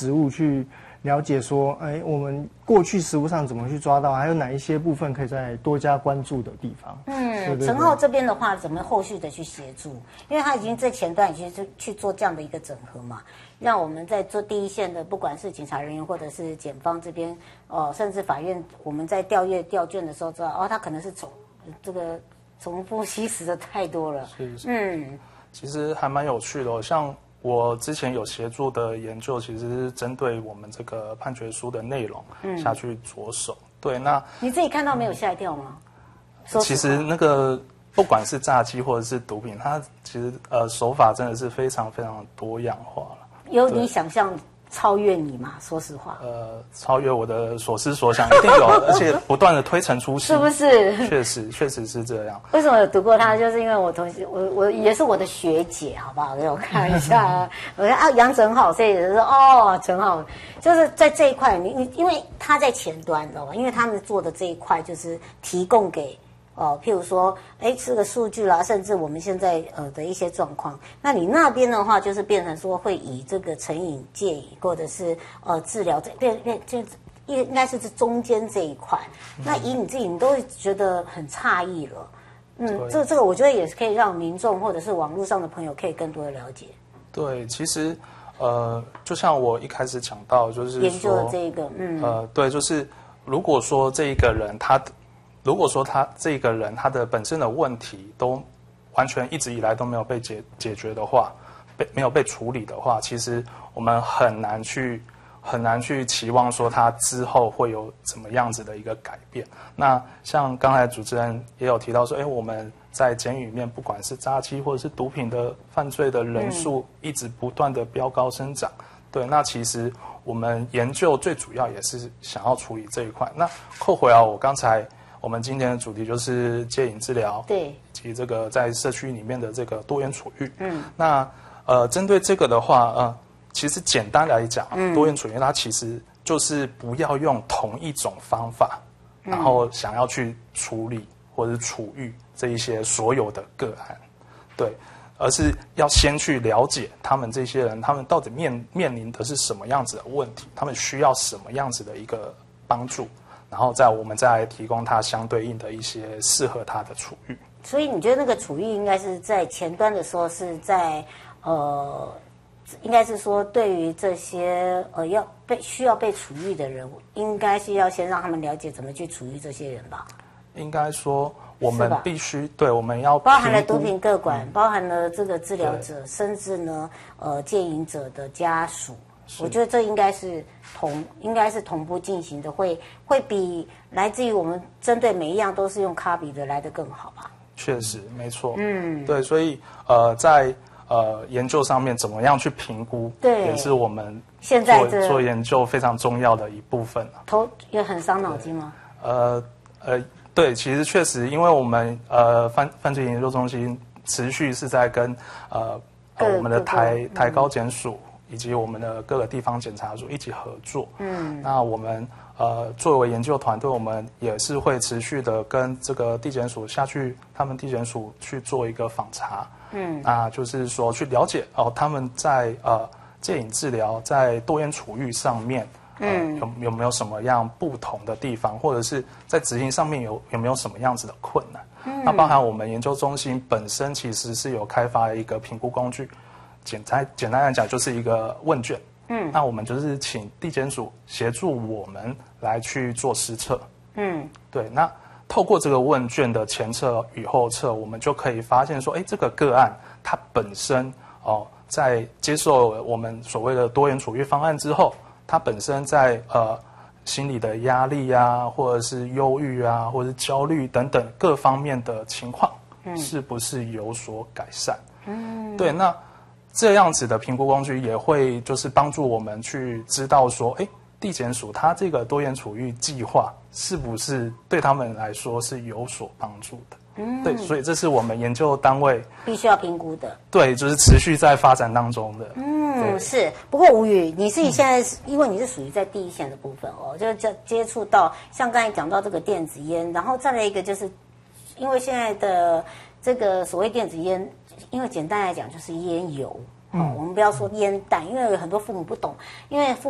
实务去了解说，我们过去实务上怎么去抓到，还有哪一些部分可以再多加关注的地方。 陈浩这边的话，怎么后续的去协助？因为他已经在前端已经去做这样的一个整合嘛，让我们在做第一线的，不管是警察人员或者是检方这边，甚至法院，我们在调卷的时候知道，他可能是重复吸食的太多了。 是。其实还蛮有趣的像我之前有协助的研究，其实是针对我们这个判决书的内容下去着手。对，那你自己看到没有吓一跳吗？ 其实那个不管是诈欺或者是毒品，它其实手法真的是非常非常多样化了。 有你想象超越你嘛？说实话， 超越我的所思所想，一定有，而且不断的推陈出新， 是不是？ 确实是这样。 为什么有读过他？就是因为我同学，我也是我的学姐，好不好？给我看一下，我说杨陈浩，所以就说陈浩就是在这一块，你因为他在前端，知道吗？因为他们做的这一块就是提供给。譬如说，这个数据啦，甚至我们现在的一些状况，那你那边的话，就是变成说会以这个成瘾、戒瘾，或者是治疗就应该是这中间这一块。那以你自己，你都会觉得很诧异了。这个我觉得也是可以让民众或者是网络上的朋友可以更多的了解。 对，其实就像我一开始讲到，就是说研究的这个， 对，就是如果说这一个人他这个人他的本身的问题都完全一直以来都没有被解决的话，没有被处理的话，其实我们很难去期望说他之后会有怎么样子的一个改变。那像刚才主持人也有提到说，我们在监狱里面，不管是诈欺或者是毒品的犯罪的人数一直不断的飙高生长。对，那其实我们研究最主要也是想要处理这一块。那扣回来我们今天的主题就是戒瘾治疗， 对， 以及这个在社区里面的这个多元处遇。那针对这个的话，其实简单来讲，多元处遇它其实就是不要用同一种方法，然后想要去处理或者是处遇这一些所有的个案，对，而是要先去了解他们这些人，他们到底面临的是什么样子的问题，他们需要什么样子的一个帮助。然后我们再提供他相对应的一些适合他的处遇。 所以你觉得那个处遇应该是在前端的时候是在应该是说对于这些需要被处遇的人，应该是要先让他们了解怎么去处遇这些人吧？ 应该说我们必须对，我们要包含了毒品个管，包含了这个治疗者，甚至呢戒瘾者的家属。我觉得这应该是同步进行的，会比来自于我们针对每一样都是用卡比的来得更好吧？ 确实，没错。对，所以在研究上面怎么样去评估， 对， 也是我们现在做研究非常重要的一部分。 也很伤脑筋吗？ 对，其实确实，因为我们犯罪研究中心持续是在跟我们的台高检署。以及我们的各个地方检察署一起合作。那我们作为研究团队，我们也是会持续的跟这个地检署下去，他们地检署去做一个访查。那就是说去了解他们在戒瘾治疗、在多元处遇上面，有没有什么样不同的地方，或者是在执行上面有没有什么样子的困难？那包含我们研究中心本身其实是有开发一个评估工具。简单来讲，就是一个问卷。那我们就是请地检署协助我们来去做实测。对。那透过这个问卷的前测与后测，我们就可以发现说，这个个案它本身在接受我们所谓的多元处遇方案之后，它本身在心理的压力啊，或者是忧郁啊，或者是焦虑等等各方面的情况，是不是有所改善？对。那这样子的评估工具也会就是帮助我们去知道说，地检署它这个多元处遇计划是不是对他们来说是有所帮助的？对，所以这是我们研究单位必须要评估的。 对，就是持续在发展当中的。 是。不过吴宇，你自己现在因为你是属于在第一线的部分就接触到像刚才讲到这个电子烟，然后再来一个就是因为现在的这个所谓电子烟。因为简单来讲就是烟油，我们不要说烟弹，因为有很多父母不懂，因为